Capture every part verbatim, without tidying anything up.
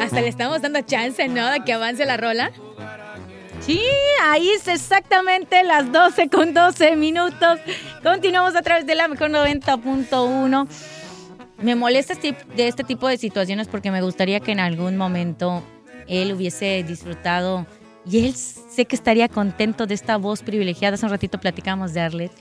hasta le estamos dando chance, ¿no? De que avance la rola. Sí, ahí es exactamente las doce con doce minutos. Continuamos a través de la mejor noventa punto uno. Me molesta este, de este tipo de situaciones porque me gustaría que en algún momento él hubiese disfrutado y él sé que estaría contento de esta voz privilegiada. Hace un ratito platicamos de Arlet.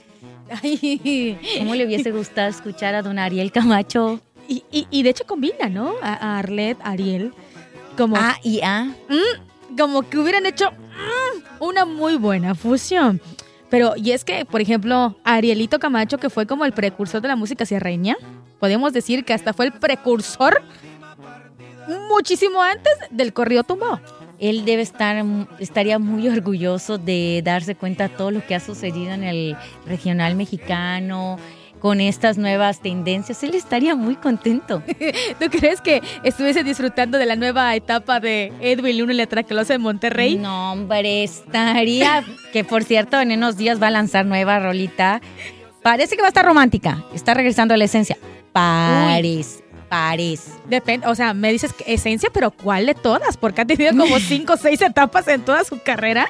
Ay, ¿cómo le hubiese gustado escuchar a don Ariel Camacho? Y, y, y de hecho combina, ¿no? A, a Arlet, Ariel. Como, A y A. Mm, como que hubieran hecho mm, una muy buena fusión. Pero, y es que, por ejemplo, Arielito Camacho, que fue como el precursor de la música sierreña, podemos decir que hasta fue el precursor muchísimo antes del corrido tumbado. Él debe estar, estaría muy orgulloso de darse cuenta de todo lo que ha sucedido en el regional mexicano, con estas nuevas tendencias. Él estaría muy contento. ¿Tú crees que estuviese disfrutando de la nueva etapa de Edwin Luna y la Tracalosa de Monterrey? No, hombre, estaría, que por cierto en unos días va a lanzar nueva rolita. Parece que va a estar romántica, está regresando a la esencia. Parece. Pares. Depende, o sea, me dices que esencia, pero ¿cuál de todas? Porque ha tenido como cinco o seis etapas en toda su carrera.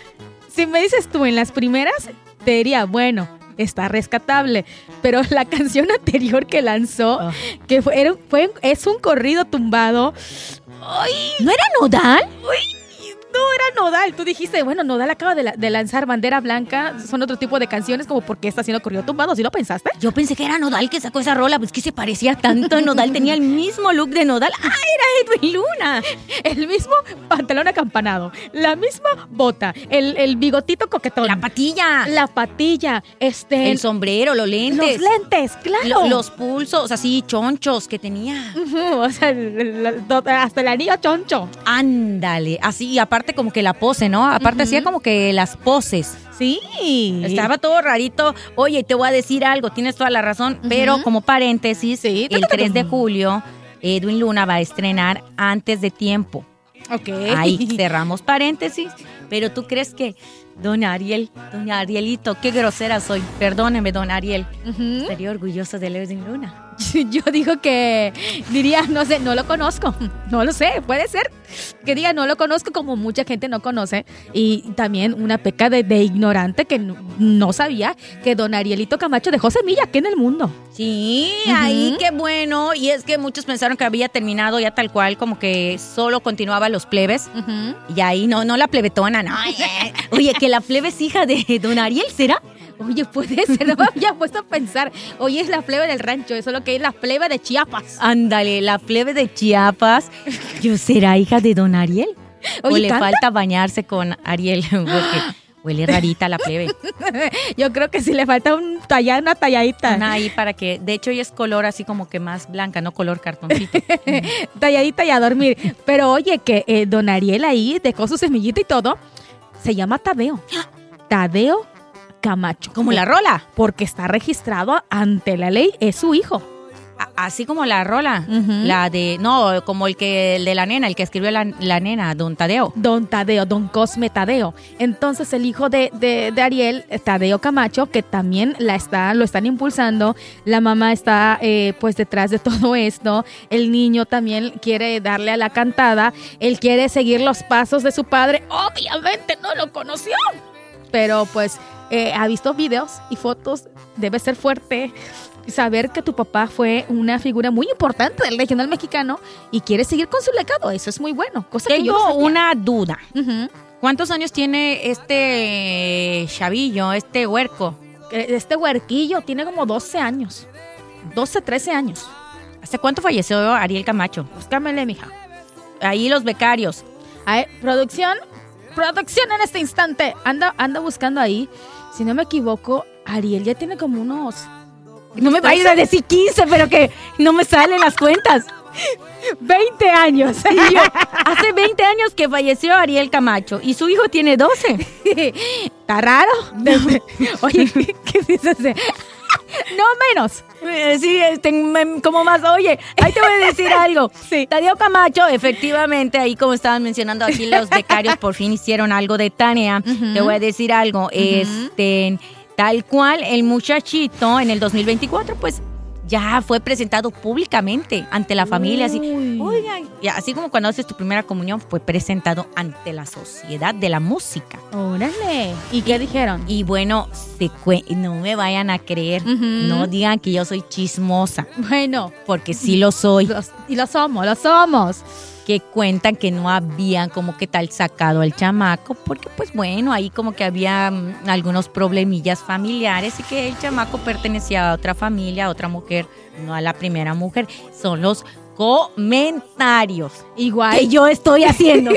Si me dices tú en las primeras, te diría, bueno, está rescatable. Pero la canción anterior que lanzó, oh. que fue, era, fue, es un corrido tumbado. ¡Ay! ¿No era Nodal? ¡Uy! No, era Nodal. Tú dijiste, bueno, Nodal acaba de, la, de lanzar Bandera Blanca. Son otro tipo de canciones, como ¿por qué está haciendo corrido tumbado? ¿Sí lo pensaste? Yo pensé que era Nodal que sacó esa rola, pues que se parecía tanto a Nodal. Tenía el mismo look de Nodal. ¡Ah, era Edwin Luna! El mismo pantalón acampanado, la misma bota, el, el bigotito coquetón. La patilla. La patilla. Este, el sombrero, los lentes. Los lentes, claro. Lo, los pulsos, así, chonchos que tenía. Uh-huh, o sea, el, el, hasta el anillo choncho. Ándale, así, aparte como que la pose, ¿no? Aparte uh-huh. hacía como que las poses. Sí. Estaba todo rarito. Oye, te voy a decir algo, tienes toda la razón, uh-huh. pero como paréntesis, sí. el tres de julio, Edwin Luna va a estrenar Antes de Tiempo. Ok. Ahí cerramos paréntesis, pero ¿tú crees que don Ariel, don Arielito, qué grosera soy, perdóneme, don Ariel, uh-huh. estaría orgulloso de Edwin Luna? Yo digo que diría, no sé, no lo conozco, no lo sé, puede ser que diga no lo conozco como mucha gente no conoce y también una peca de, de ignorante que no, no sabía que don Arielito Camacho dejó semilla aquí en el mundo. Sí, uh-huh. ahí qué bueno, y es que muchos pensaron que había terminado ya tal cual, como que solo continuaba los plebes, uh-huh. y ahí no, no la plebetona, no, oye, que la plebe es hija de don Ariel, ¿será? Oye, puede ser, no me había puesto a pensar. Oye, es la plebe del rancho, eso es lo que es la plebe de Chiapas. Ándale, la plebe de Chiapas. ¿Yo será hija de don Ariel? Oye, ¿o le ¿canta? Falta bañarse con Ariel? Porque huele rarita la plebe. Yo creo que sí le falta un tallar, una talladita. Una ahí para que, de hecho ella es color así como que más blanca, no color cartoncito. Talladita y a dormir. Pero oye, que eh, don Ariel ahí dejó su semillita y todo. Se llama Tadeo. Tadeo Camacho. Como la rola. Porque está registrado ante la ley, es su hijo. A- así como la rola, uh-huh. la de, no, como el que el de la nena, el que escribió la, la nena, don Tadeo. Don Tadeo, don Cosme Tadeo. Entonces el hijo de, de, de Ariel, Tadeo Camacho, que también la está, lo están impulsando, la mamá está eh, pues detrás de todo esto, el niño también quiere darle a la cantada, él quiere seguir los pasos de su padre, obviamente no lo conoció, pero pues eh, ha visto videos y fotos, debe ser fuerte saber que tu papá fue una figura muy importante del regional mexicano y quiere seguir con su legado. Eso es muy bueno. Cosa Tengo que yo no sabía. una duda. Uh-huh. ¿Cuántos años tiene este chavillo, este huerco? Este huerquillo tiene como doce años. doce, trece años. ¿Hace cuánto falleció Ariel Camacho? Búscamele, mija. Ahí los becarios. A ver, producción, producción en este instante. Anda, anda buscando ahí. Si no me equivoco, Ariel ya tiene como unos... No me vayas a decir quince, pero que no me salen las cuentas. veinte años. Sí, yo, hace veinte años que falleció Ariel Camacho y su hijo tiene doce. ¿Está raro? No. Oye, ¿qué, qué dices? No menos. Sí, este, como más, oye, ahí te voy a decir algo. Sí. Tadeo Camacho, efectivamente, ahí como estaban mencionando aquí los becarios, por fin hicieron algo de Tania. Uh-huh. Te voy a decir algo, uh-huh. este... Tal cual, el muchachito en el dos mil veinticuatro, pues, ya fue presentado públicamente ante la familia, así, Uy. oigan, y así como cuando haces tu primera comunión, fue presentado ante la sociedad de la música. Órale. ¿Y qué dijeron? Y bueno, se cue- no me vayan a creer, Ujú. no digan que yo soy chismosa, Bueno, porque sí lo soy, los- y lo somos, lo somos. que cuentan que no habían como que tal sacado al chamaco, porque pues bueno, ahí como que había mm, algunos problemillas familiares y que el chamaco pertenecía a otra familia, a otra mujer, no a la primera mujer. Son los comentarios Igual. que yo estoy haciendo.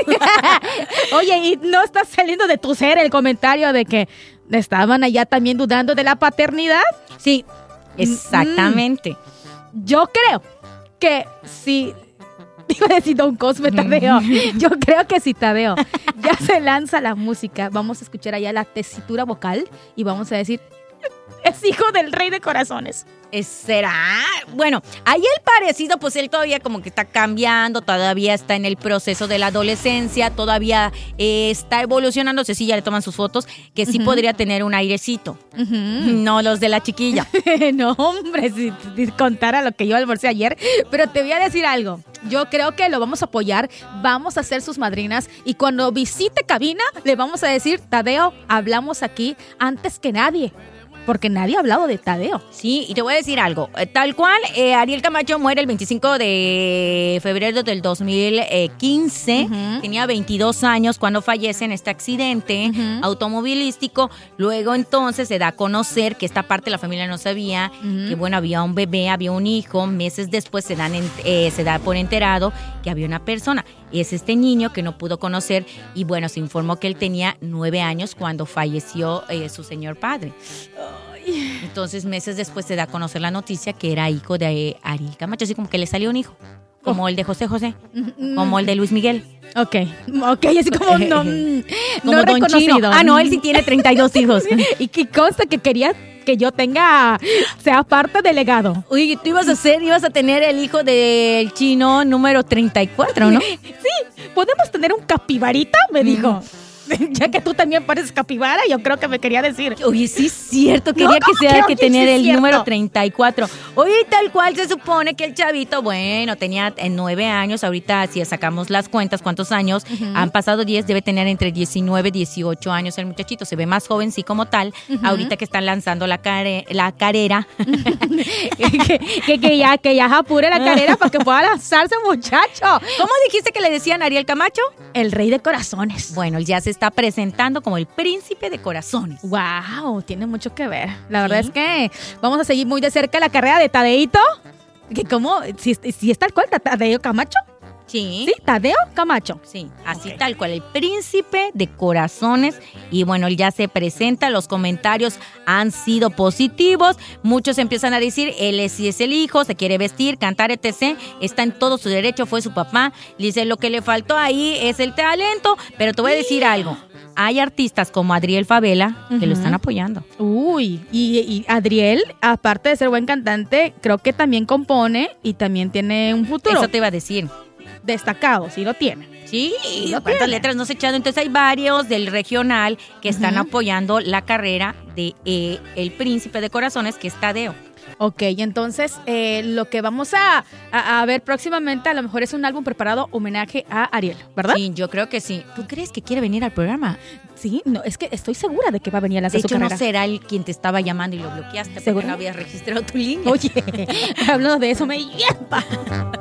Oye, ¿y no está saliendo de tu ser el comentario de que estaban allá también dudando de la paternidad? Sí, exactamente. Yo creo que si... Iba a decir Don Cosme Tadeo. Yo creo que si Tadeo ya se lanza la música, vamos a escuchar allá la tesitura vocal y vamos a decir, es hijo del rey de corazones. Eh, ¿Será? Bueno, ahí el parecido, pues él todavía como que está cambiando, todavía está en el proceso de la adolescencia, todavía eh, está evolucionando, sí, ya le toman sus fotos, que sí Ujú. podría tener un airecito. Ujú. No los de la chiquilla. No, hombre, si, si contara lo que yo almorcé ayer. Pero te voy a decir algo. Yo creo que lo vamos a apoyar, vamos a ser sus madrinas y cuando visite cabina le vamos a decir, Tadeo, hablamos aquí antes que nadie. Porque nadie ha hablado de Tadeo. Sí, y te voy a decir algo. Eh, Tal cual, eh, Ariel Camacho muere el veinticinco de febrero del dos mil quince. Ujú. Tenía veintidós años cuando fallece en este accidente Ujú. automovilístico. Luego entonces se da a conocer que esta parte la familia no sabía, Ujú. que bueno, había un bebé, había un hijo. Meses después se, dan en- eh, se da por enterado que había una persona. Es este niño que no pudo conocer y bueno, se informó que él tenía nueve años cuando falleció eh, su señor padre. Entonces, meses después se da a conocer la noticia que era hijo de eh, Ariel Camacho, así como que le salió un hijo, como el de José José, como el de Luis Miguel, Ok, ok, así como no, mm, como no Don reconocido. Chino. Ah, no, él sí tiene treinta y dos hijos. Y que consta que quería que yo tenga, sea parte del legado. Uy, tú ibas a ser, ibas a tener el hijo del Chino número treinta y cuatro, ¿no? Sí, ¿podemos tener un capibarita? Me dijo. Ya que tú también pareces capibara, yo creo que me quería decir. Oye, sí es cierto, quería No, que sea creo que que tener sí es el cierto. número treinta y cuatro. Oye, tal cual se supone que el chavito, bueno, tenía en nueve años, ahorita si sacamos las cuentas, cuántos años, han pasado diez, debe tener entre diecinueve, dieciocho años el muchachito, se ve más joven sí como tal, ahorita que están lanzando la, care- la carrera. que, que, que ya, que ya apure la carrera para que pueda lanzarse, muchacho. ¿Cómo dijiste que le decían a Ariel Camacho? El rey de corazones. Bueno, él ya se está presentando como el príncipe de corazones. Wow, tiene mucho que ver. La verdad Sí. es que vamos a seguir muy de cerca la carrera de Tadeito. Que como, si, si es tal cual, Tadeo Camacho. Sí. Sí, Tadeo Camacho. Sí, así Ok. tal cual, el príncipe de corazones. Y bueno, él ya se presenta, los comentarios han sido positivos. Muchos empiezan a decir, él es, sí es el hijo, se quiere vestir, cantar, etcétera. Está en todo su derecho, fue su papá. Dice, lo que le faltó ahí es el talento. Pero te voy a decir algo, hay artistas como Adriel Favela que lo Ujú. están apoyando. Uy, y, y Adriel, aparte de ser buen cantante, creo que también compone y también tiene un futuro Eso te iba a decir. destacado, sí lo tiene. Sí, lo cuántas tiene. letras no se echado. Entonces hay varios del regional que están Ujú. apoyando la carrera de eh, el príncipe de corazones, que es Tadeo. Ok, entonces eh, lo que vamos a, a, a ver próximamente a lo mejor es un álbum preparado homenaje a Ariel, ¿verdad? Sí, yo creo que sí. ¿Tú crees que quiere venir al programa? Sí, no, es que estoy segura de que va a venir a De lanzar su hecho, no carrera. será el quien te estaba llamando y lo bloqueaste porque ¿Seguro? no habías registrado tu línea. Oye, hablando de eso, me lleva.